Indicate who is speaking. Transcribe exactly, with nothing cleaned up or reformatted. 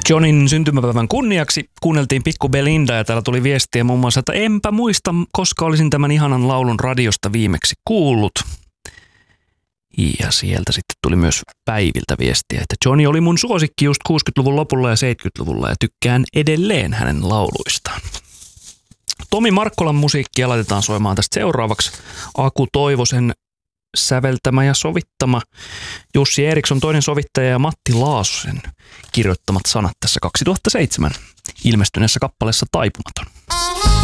Speaker 1: Johnin syntymäpäivän kunniaksi kuunneltiin Pikku Belinda ja täällä tuli viestiä muun muassa, että enpä muista, koska olisin tämän ihanan laulun radiosta viimeksi kuullut. Ja sieltä sitten tuli myös Päiviltä viestiä, että Johnny oli mun suosikki just kuusikymmentäluvun lopulla ja seitsemänkymmentäluvulla ja tykkään edelleen hänen lauluistaan. Tomi Markkolan musiikkia laitetaan soimaan tästä seuraavaksi. Aku Toivosen säveltämä ja sovittama, Jussi Eriksson toinen sovittaja ja Matti Laasosen kirjoittamat sanat tässä kaksituhattaseitsemän ilmestyneessä kappaleessa Taipumaton.